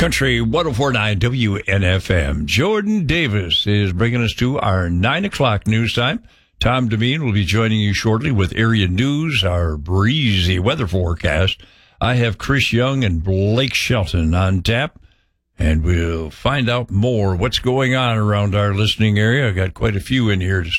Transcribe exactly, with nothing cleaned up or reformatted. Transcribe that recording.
Country one oh four point nine W N F M. Jordan Davis is bringing us to our nine o'clock news time. Tom Demeen will be joining you shortly with area news, our breezy weather forecast. I have Chris Young and Blake Shelton on tap, and we'll find out more what's going on around our listening area. I got quite a few in here to